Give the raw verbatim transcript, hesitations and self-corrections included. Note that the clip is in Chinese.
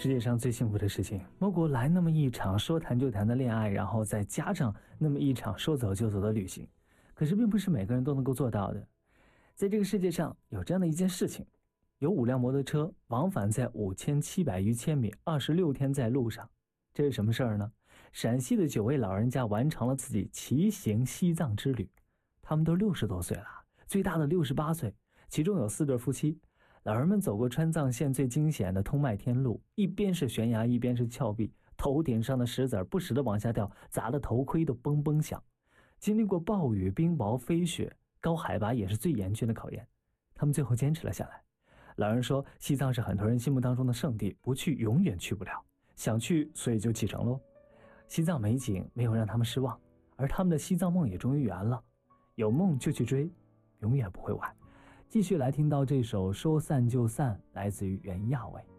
世界上最幸福的事情，莫过来那么一场说谈就谈的恋爱，然后再加上那么一场说走就走的旅行。可是并不是每个人都能够做到的。在这个世界上有这样的一件事情，有五辆摩托车往返在五千七百余千米，二十六天在路上。这是什么事儿呢？陕西的九位老人家完成了自己骑行西藏之旅，他们都六十多岁了，最大的六十八岁，其中有四对夫妻。老人们走过川藏线最惊险的通麦天路，一边是悬崖，一边是峭壁，头顶上的石子不时地往下掉，砸得头盔都嘣嘣响。经历过暴雨、冰雹、飞雪，高海拔也是最严峻的考验，他们最后坚持了下来。老人说，西藏是很多人心目当中的圣地，不去永远去不了，想去所以就启程喽。西藏美景没有让他们失望，而他们的西藏梦也终于圆了。有梦就去追，永远不会晚。继续来听到这首说散就散，来自于袁娅维。